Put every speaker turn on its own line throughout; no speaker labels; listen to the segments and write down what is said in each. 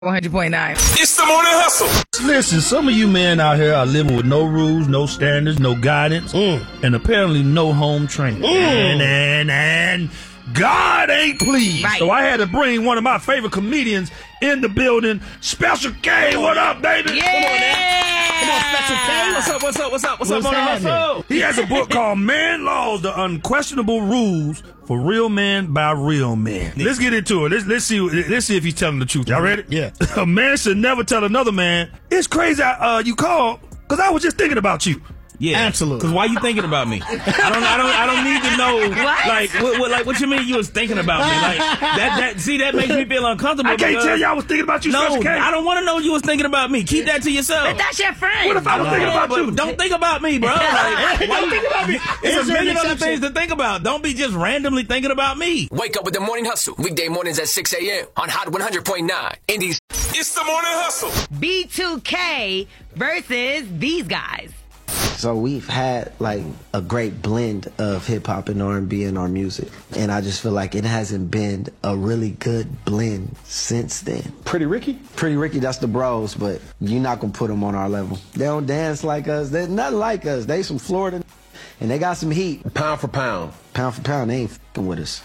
100.9.
It's the Morning Hustle.
Listen, some of you men out here are living with no rules, no standards, no guidance, and apparently no home training. And God ain't pleased.
Right.
So I had to bring one of my favorite comedians in the building. Special K, what up, baby?
Yeah.
Come on, Special K. What's up, Morning Hustle?
He has a book called Man Laws, The Unquestionable Rules for Real Men by Real Men. Let's get into it. Let's see if he's telling the truth. Y'all ready?
Yeah.
A man should never tell another man, it's crazy you called, because I was just thinking about you.
Yeah,
absolutely.
Because why you thinking about me? I don't need to know.
What?
What you mean you was thinking about me? Like that makes me feel uncomfortable.
I can't tell you I was thinking about you,
No,
Special K.
I don't want to know you was thinking about me. Keep that to yourself.
But that's your friend.
What if I was thinking about you?
Don't think about me, bro. Like, why you think about me? There's a million other things to think about. Don't be just randomly thinking about me.
Wake up with the Morning Hustle. Weekday mornings at 6 a.m. on Hot 100.9. Indies. It's the Morning Hustle.
B2K versus these guys.
So we've had like a great blend of hip hop and R&B in our music. And I just feel like it hasn't been a really good blend since then.
Pretty Ricky?
Pretty Ricky, that's the bros, but you're not gonna put them on our level. They don't dance like us. They're nothing like us. They some Florida and they got some heat.
Pound for pound.
Pound for pound, they ain't fucking with us.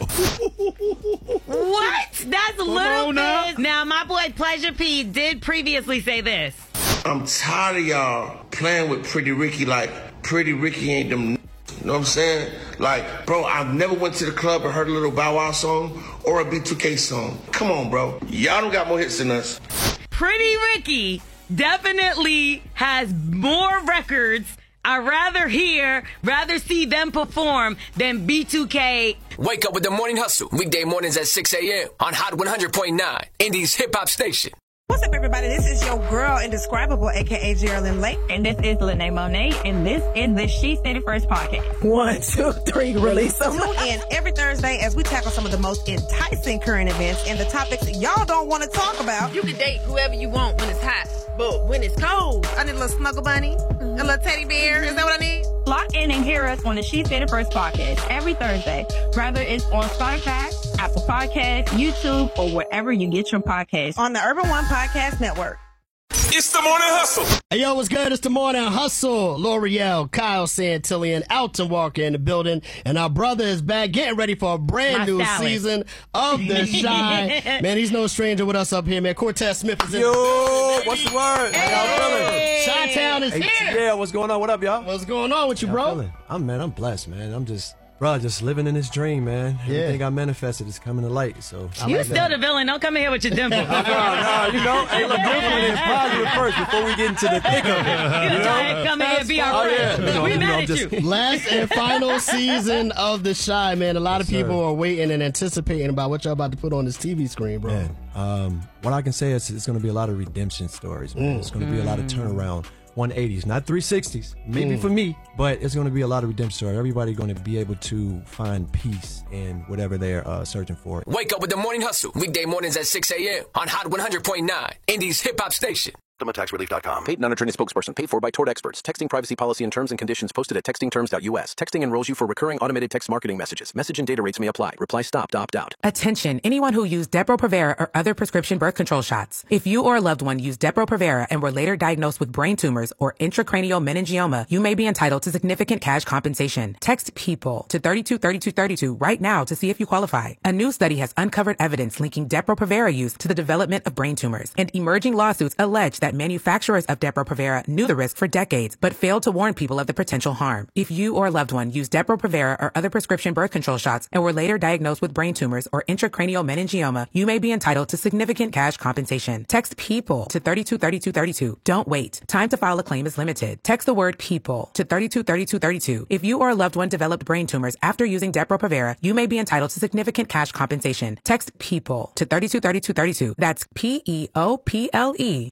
What? That's Little
now.
Fizz. Now, my boy Pleasure P did previously say this.
I'm tired of y'all playing with Pretty Ricky like Pretty Ricky ain't them. You know what I'm saying? Like, bro, I've never went to the club and heard a little Bow Wow song or a B2K song. Come on, bro. Y'all don't got more hits than us.
Pretty Ricky definitely has more records. I'd rather see them perform than B2K.
Wake up with the Morning Hustle. Weekday mornings at 6 a.m. on Hot 100.9. Indies hip hop station.
What's up, everybody? This is your girl, Indescribable, a.k.a. Geraldine Lake.
And this is Lene Monet, and this is the She Said It First podcast.
1, 2, 3, release them. Tune in every Thursday as we tackle some of the most enticing current events and the topics y'all don't want to talk about.
You can date whoever you want when it's hot, but when it's cold,
I need a little snuggle bunny, a little teddy bear. Is that what I need?
Lock in and hear us on the She Said It First podcast every Thursday, whether it's on Spotify, Apple Podcasts, YouTube, or wherever you get your podcasts.
On the Urban One Podcast Network.
It's the Morning Hustle.
Hey, yo, what's good? It's the Morning Hustle. L'Oreal, Kyle Santillian, Alton Walker in the building. And our brother is back, getting ready for a brand new season of The Chi. Man, he's no stranger with us up here, man. Cortez Smith is in.
Yo, what's the word? How y'all feeling?
Chi-Town is here.
Yeah, what's going on? What up, y'all?
What's going on with you, bro?
I'm blessed, man. I'm just living in this dream, man. Everything I manifested is coming to light, so.
You still the villain. Don't come in here with your dimple.
No, you know, hey, look, dimpling is positive first before we get into the thick of it.
You know? Come in here and be our friend. We mad at you.
Last and final season of The Chi, man. A lot of people are waiting and anticipating about what y'all about to put on this TV screen, bro.
Man, what I can say is it's going to be a lot of redemption stories, man. It's going to be a lot of turnaround. 180s, not 360s, maybe for me, but it's going to be a lot of redemption story. Everybody going to be able to find peace in whatever they're searching for.
Wake up with the Morning Hustle. Weekday mornings at 6 a.m. on Hot 100.9. Indies hip hop station.
TaxRelief.com. Paid non-attorney spokesperson. Paid for by Tort Experts. Texting privacy policy and terms and conditions posted at textingterms.us. Texting enrolls you for recurring automated text marketing messages. Message and data rates may apply. Reply stop to opt out.
Attention, anyone who used Depo-Provera or other prescription birth control shots. If you or a loved one used Depo-Provera and were later diagnosed with brain tumors or intracranial meningioma, you may be entitled to significant cash compensation. Text PEOPLE to 323232 right now to see if you qualify. A new study has uncovered evidence linking Depo-Provera use to the development of brain tumors, and emerging lawsuits allege that manufacturers of Depo-Provera knew the risk for decades, but failed to warn people of the potential harm. If you or a loved one used Depo-Provera or other prescription birth control shots and were later diagnosed with brain tumors or intracranial meningioma, you may be entitled to significant cash compensation. Text PEOPLE to 323232. Don't wait. Time to file a claim is limited. Text the word PEOPLE to 323232. If you or a loved one developed brain tumors after using Depo-Provera, you may be entitled to significant cash compensation. Text PEOPLE to 323232. That's PEOPLE to 323232.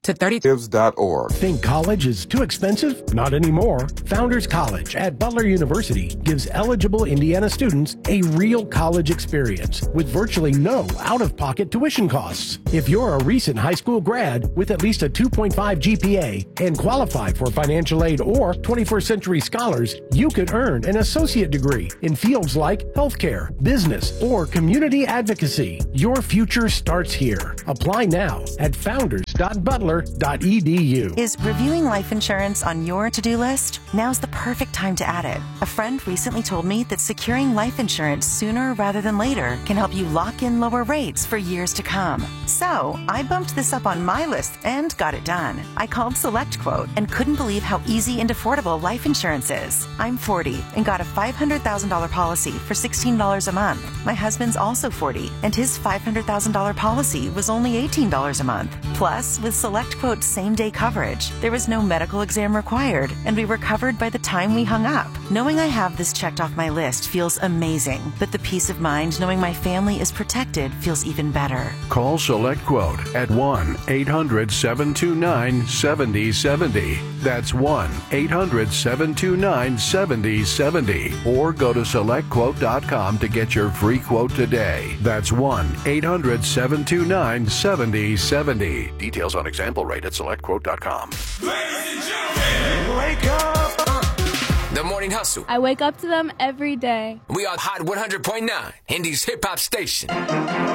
FoundersCollegeGives.org.
Think college is too expensive? Not anymore. Founders College at Butler University gives eligible Indiana students a real college experience with virtually no out-of-pocket tuition costs. If you're a recent high school grad with at least a 2.5 GPA and qualify for financial aid or 21st Century Scholars, you could earn an associate degree in fields like healthcare, business, or community advocacy. Your future starts here. Apply now at founders.butler.edu.
Is reviewing life insurance on your to-do list? Now's the perfect time to add it. A friend recently told me that securing life insurance sooner rather than later can help you lock in lower rates for years to come. So I bumped this up on my list and got it done. I called SelectQuote and couldn't believe how easy and affordable life insurance is. I'm 40 and got a $500,000 policy for $16 a month. My husband's also 40 and his $500,000 policy was only $18 a month. Plus, with SelectQuote's same-day coverage, there was no medical exam required and we were covered by the time we hung up. Knowing I have this checked off my list feels amazing, but the peace of mind knowing my family is protected feels even better.
Call SelectQuote at 1-800-729-7070. That's 1-800-729-7070. Or go to SelectQuote.com to get your free quote today. That's 1-800-729-7070. Details on example rate at SelectQuote.com.
Ladies and gentlemen, wake up. The Morning Hustle.
I wake up to them every day.
We are Hot 100.9, Indy's hip hop station.